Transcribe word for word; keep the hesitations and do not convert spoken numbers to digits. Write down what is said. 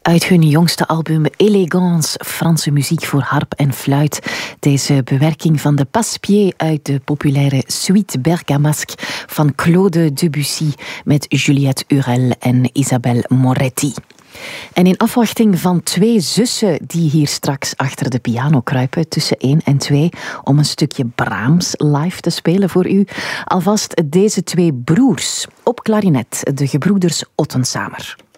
Uit hun jongste album Élégance, Franse muziek voor harp en fluit. Deze bewerking van de Passepied uit de populaire Suite Bergamasque van Claude Debussy met Juliette Hurel en Isabelle Moretti. En in afwachting van twee zussen die hier straks achter de piano kruipen, tussen één en twee, om een stukje Brahms live te spelen voor u, alvast deze twee broers op klarinet, de gebroeders Ottensamer.